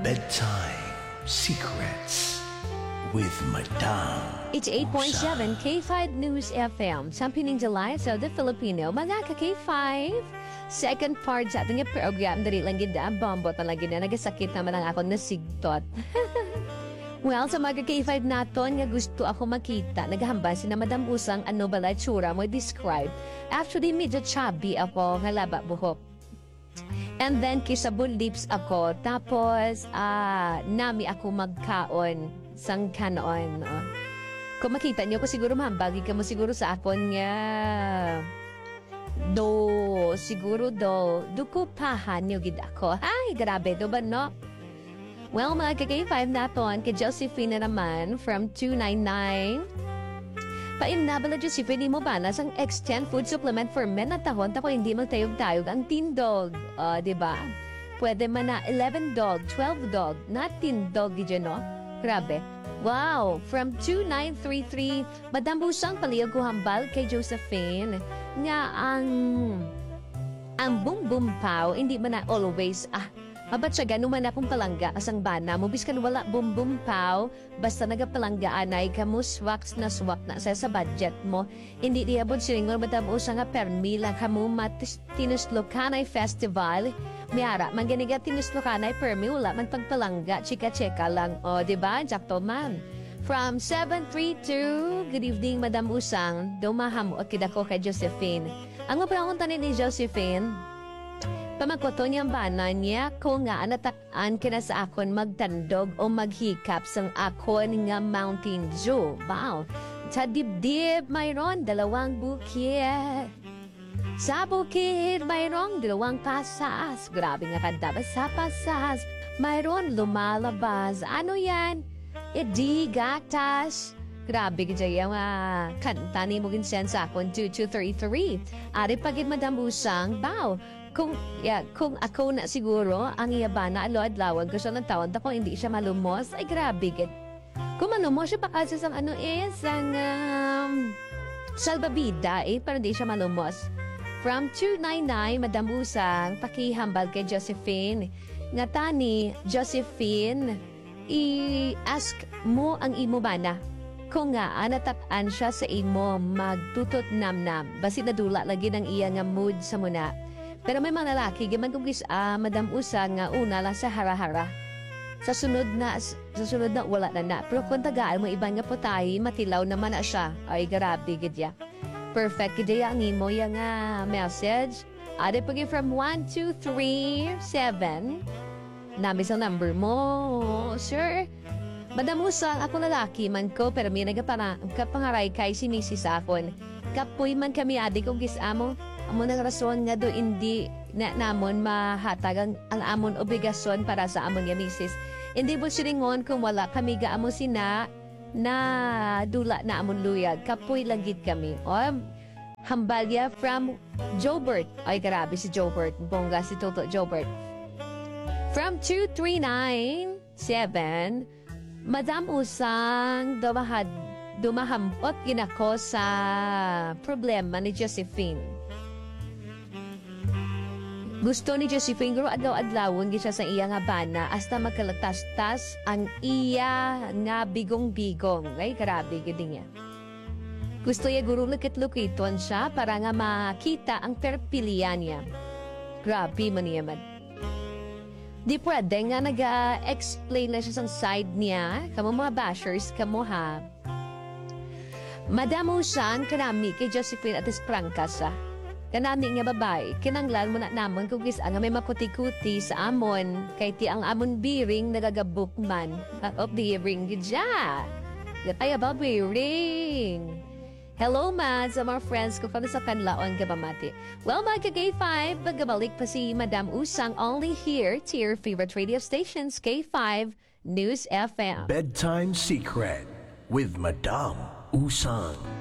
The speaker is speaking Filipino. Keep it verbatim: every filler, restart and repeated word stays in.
Bedtime Secrets with Madam It's eight point seven K five News F M. Sampining July sa The Filipino. Mga ka K five. Second part sa ating program. Dali lang ganda. Bombo talaga na. Nagasakit naman ang ako nasigtot. Well, sa mga K five naton nga gusto ako makita. Naghahamba si na Madam Usang ano bala tsura mo describe. Actually, medyo chubby ako. Nga laba buhok. And then, kissable lips ako. Tapos, ah, nami ako magkaon. Sang kanon. Oh. Kung makita niyo ko siguro mahambagi ka mo siguro sa akon nga. Do, siguro do. Duko pahan niyo gid ako. Ay, grabe. Do ba no? Well, mga ka-K five naton, kay Josephine na naman from two nine nine. Paim na bala Josephine mo ba na sang extend food supplement for men at tahon tako hindi magtayog-tayog ang teen dog. Uh, diba? Pwede man na eleven dog, twelve dog, not teen dog gid no? Grabe. Wow! From two nine three three, Madam Busang paliyag ko hambal kay Josephine nga ang ang bum-bum pao, hindi man na always, ah, mabatsyaga naman akong palangga asang bana mo, biskan wala bum-bum pao, basta nagapalangga anay ka mo, swak na swak na sa, sa budget mo. Hindi diabod silingon Madam Busang nga permi lang ka mo matinuslokanay festival. Miyara, man ganiga tinuslokanay permi, wala man pagpalangga, chika-chika lang. O, diba? Jakto man. From seven three two, good evening, Madam Usang. Dumaham o kidako kay Josephine. Ang mapanakong tanin ni Josephine, pamagkoto niyang bana niya kung nga anataan kina sa akon magtandog o maghikap sang akon nga Mountain Dew. Wow! Sa dibdib, mayroon dalawang bukit. Sa bukid, mayroong dalawang pasas. Grabe nga kanta. Sa pasas, mayroon lumalabas. Ano yan? Edi gatas. Grabe ka dyan yung uh, kanta ni Mugin Sen sa akon two two three three. Ari pagid Madam Busang, bow. Kung, yeah, kung ako na siguro, ang iyabana alo-adlawan ko siya ng taon, ako hindi siya malumos, ay grabe gid. Kung malumos siya pa kasi sang ano is, ang um, salbabida eh, pero hindi siya malumos. From two nine nine, Madam Usang, pakihambal kay Josephine. Nga tani, Josephine, i-ask mo ang imo bana. Kung nga, anatapan siya sa imo, magtutot nam-nam. Basi nadula lagi ng iya nga mood sa muna. Pero may mga lalaki, gaman kong gis, ah, Madam Usang, nga una lang sa hara-hara. Sa sunod na, sa sunod na, wala na na. Pero kung tagaan mo, ibang nga putay, matilaw naman na siya. Ay, garabi, gadya. Perfect kidaya ang imo yung uh, message. Ade pagi from one two three seven. Nami sa number mo, sir. Madam Usang, ako lalaki man ko, pero may nagapangaray kay si Missus akon. Kapoy man kami adi kong gisamo. Amo nang rason nga do hindi na namon mahatag ang, ang amon obligasyon para sa amon nga Missus. Hindi mo siringon kung wala kami gaamo sina na dula na amon luyag. Kapoy langgit kami. O, hambalya from Jobert. Ay, grabe si Jobert. Bongga si Toto Jobert. From two three nine seven, Madam Usang, dumahad, dumahambot ginako sa problema ni Josephine. Gusto ni Josephine guro adlaw-adlawon gisa sa iya nga bana hasta magkalatas-tas ang iya nga bigong-bigong. Ay, grabe gid niya. Gusto niya guro lukit-lukiton siya para nga makita ang perpilian niya. Grabe man niya man. Di pwede nga nag-explain na siya sa side niya. Kamu mga bashers, kamu ha. Madam Usang, kanami kay Josephine at isprangkas ha. Kanami nga babae, kinanglan mo na namon kung gis nga may maputi-kuti sa amon, kay ti ang amon biring nagagabuk man. Of the ring gidya. Gatay ba biring? Hello man sa mga friends ko kami sa kanlaon kabamati. Well, mga ka-K five, magabalik pa si Madam Usang only here to your favorite radio stations, K five News F M. Bedtime Secret with Madam Usang.